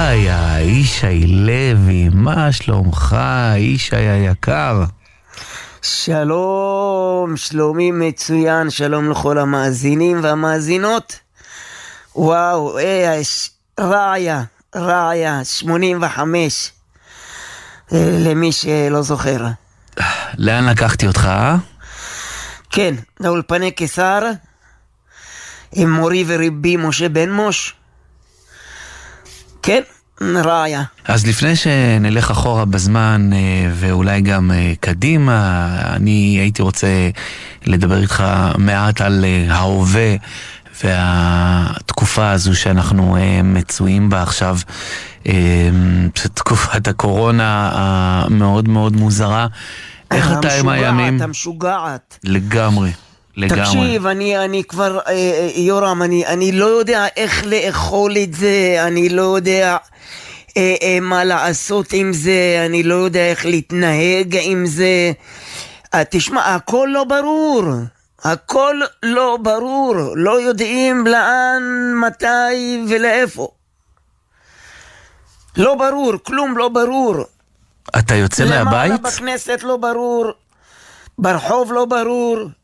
ישי לוי, מה שלומך, ישי היקר? שלום, שלומי מצוין, שלום לכל המאזינים והמאזינות. וואו, רעיה, 85, למי שלא זוכר. לאן לקחתי אותך? כן, לאולפני קיסר, עם מורי ורבי משה בן מוש. כן, רעיה. אז לפני שנלך אחורה בזמן ואולי גם קדימה, אני הייתי רוצה לדבר איתך מעט על ההווה והתקופה הזו שאנחנו מצויים בה עכשיו, תקופת הקורונה המאוד מאוד מוזרה. איך אתה עם הימים? אתה משוגעת. לגמרי. תקשיב, אני כבר, יורם, אני לא יודע איך לאכול את זה, אני לא יודע מה לעשות עם זה, אני לא יודע איך להתנהג עם זה. תשמע, הכל לא ברור, הכל לא ברור, לא יודעים לאן, מתי ולאיפה. לא ברור, כלום לא ברור. אתה יוצא מהבית? למעלה בכנסת לא ברור, ברחוב לא ברור.